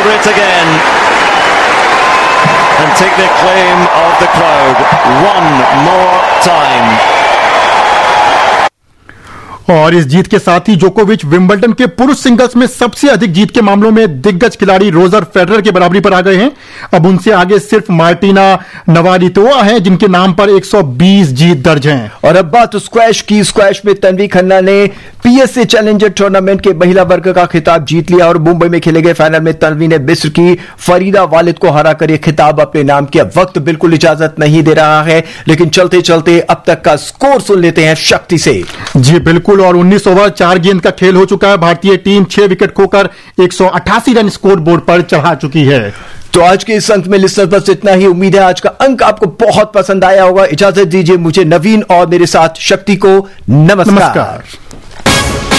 celebrate again and take their claim of the crowd one more time. और इस जीत के साथ ही जोकोविच विंबलडन के पुरुष सिंगल्स में सबसे अधिक जीत के मामलों में दिग्गज खिलाड़ी रोजर फेडरर के बराबरी पर आ गए हैं। अब उनसे आगे सिर्फ मार्टिना नवरातिलोवा हैं जिनके नाम पर 120 जीत दर्ज हैं। और अब बात स्क्वैश की। स्क्वैश में तन्वी खन्ना ने पीएसए चैलेंजर टूर्नामेंट के महिला वर्ग का खिताब जीत लिया और मुंबई में खेले गए फाइनल में तन्वी ने मिस्र की फरीदा वालिद को हराकर यह खिताब अपने नाम किया। वक्त बिल्कुल इजाजत नहीं दे रहा है, लेकिन चलते चलते अब तक का स्कोर सुन लेते हैं शक्ति से। जी बिल्कुल, और 19 ओवर 4 गेंद का खेल हो चुका है। भारतीय टीम 6 विकेट खोकर 188 रन स्कोर बोर्ड पर चढ़ा चुकी है। तो आज के इस अंक में लिसनर बस इतना ही। उम्मीद है आज का अंक आपको बहुत पसंद आया होगा। इजाजत दीजिए मुझे, नवीन और मेरे साथ शक्ति को। नमस्कार।